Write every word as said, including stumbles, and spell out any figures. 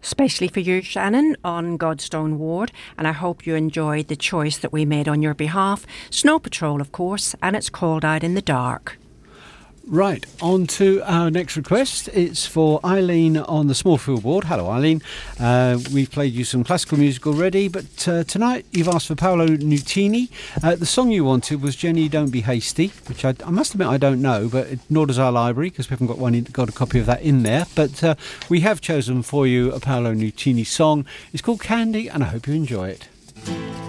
Especially for you, Shannon, on Godstone Ward, and I hope you enjoyed the choice that we made on your behalf. Snow Patrol, of course, and it's Cold Out in the Dark. Right, on to our next request. It's for Eileen on the Smallfield Ward. Hello, Eileen. Uh, we've played you some classical music already, but uh, tonight you've asked for Paolo Nutini. Uh, the song you wanted was Jenny, Don't Be Hasty, which I, I must admit I don't know, but it, nor does our library, because we haven't got one in, got a copy of that in there. But uh, we have chosen for you a Paolo Nutini song. It's called Candy, and I hope you enjoy it.